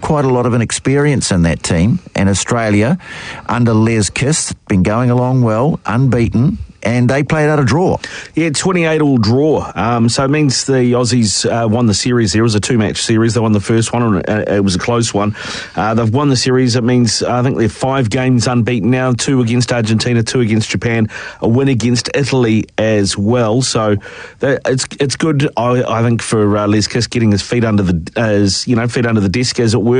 quite a lot of an experience in that team. And Australia, under Les Kiss, been going along well, unbeaten, and they played out a draw. Yeah, 28-all draw. So it means the Aussies won the series. There was a two-match series. They won the first one, and it was a close one. They've won the series. It means I think they're 5 games unbeaten now, 2 against Argentina, 2 against Japan, a win against Italy as well. So it's good, I think, for Les Kiss getting his feet under the desk, as it were.